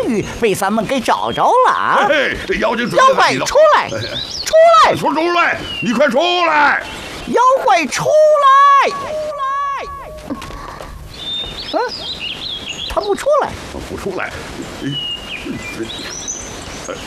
鱼被咱们给找着了啊！ 妖精， 妖怪出来，出来， 出来！你快出来！ 妖怪出来！他不出来， 不出来！